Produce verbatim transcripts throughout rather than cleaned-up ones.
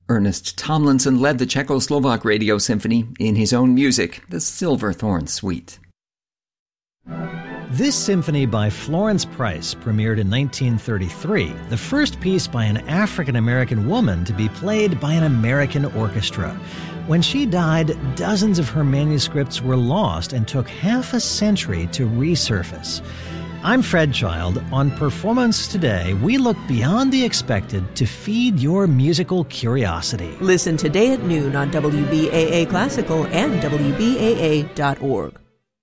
Ernest Tomlinson led the Czechoslovak Radio Symphony in his own music, the Silverthorn Suite. This symphony by Florence Price premiered in nineteen thirty-three, the first piece by an African-American woman to be played by an American orchestra. When she died, dozens of her manuscripts were lost and took half a century to resurface. I'm Fred Child. On Performance Today, we look beyond the expected to feed your musical curiosity. Listen today at noon on W B A A Classical and W B A A dot org.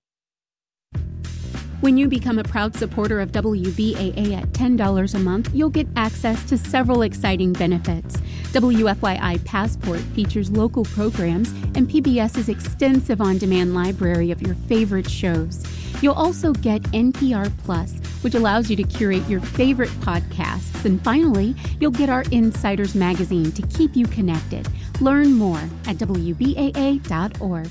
When you become a proud supporter of W B A A at ten dollars a month, you'll get access to several exciting benefits. W F Y I Passport features local programs and PBS's extensive on-demand library of your favorite shows. You'll also get N P R Plus, which allows you to curate your favorite podcasts. And finally, you'll get our Insiders magazine to keep you connected. Learn more at W B A A dot org.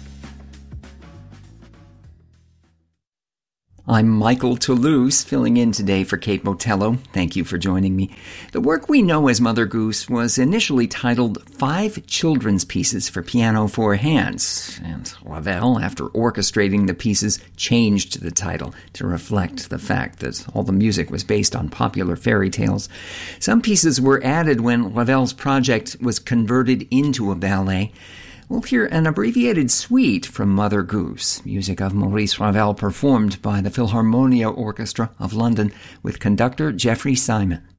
I'm Michael Toulouse, filling in today for Kate Motello. Thank you for joining me. The work we know as Mother Goose was initially titled Five Children's Pieces for Piano Four Hands, and Ravel, after orchestrating the pieces, changed the title to reflect the fact that all the music was based on popular fairy tales. Some pieces were added when Ravel's project was converted into a ballet. We'll hear an abbreviated suite from Mother Goose, music of Maurice Ravel performed by the Philharmonia Orchestra of London with conductor Jeffrey Simon.